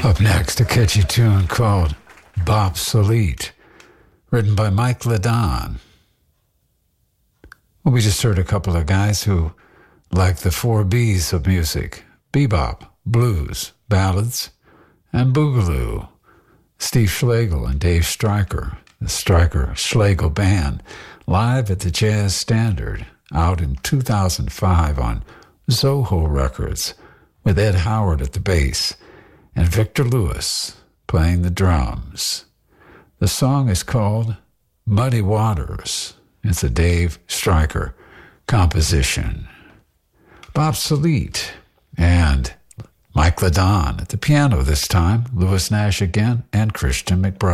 Up next, a catchy tune called Bobsolete, written by Mike Ladon. Well, we just heard a couple of guys who like the 4 B's of music: bebop, blues, ballads, and boogaloo. Steve Schlegel and Dave Stryker, the Stryker-Schlegel Band, live at the Jazz Standard, out in 2005 on Zoho Records, with Ed Howard at the bass and Victor Lewis playing the drums. The song is called Muddy Waters. It's a Dave Stryker composition. Bobsolete and Mike Ladon at the piano this time, Louis Nash again, and Christian McBride.